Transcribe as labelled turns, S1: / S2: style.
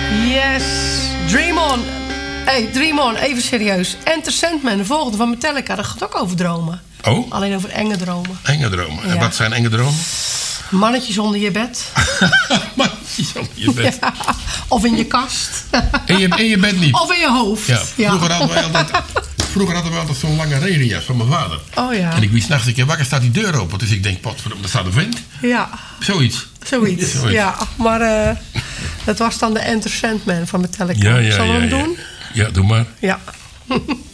S1: Yes, Dream On. Hey, Dream On, even serieus. Enter Sandman, de volgende van Metallica, dat gaat ook over dromen.
S2: Oh?
S1: Alleen over enge dromen.
S2: Enge dromen.
S1: Ja.
S2: En wat zijn enge dromen?
S1: Mannetjes onder je bed.
S2: Mannetjes onder je bed.
S1: Ja, of in je kast.
S2: En je bed niet.
S1: Of in je hoofd.
S2: Ja.
S1: Ja.
S2: Vroeger hadden we altijd zo'n lange regenjas van mijn vader.
S1: Oh ja.
S2: En ik wie s'nachts een keer wakker, staat die deur open. Dus ik denk, potverdomme, daar staat een vent.
S1: Ja.
S2: Zoiets.
S1: Zoiets. Ja, maar dat was dan de Enter Sandman van Metallica.
S2: Ja.
S1: Zullen we hem doen?
S2: Ja, doe maar.
S1: Ja.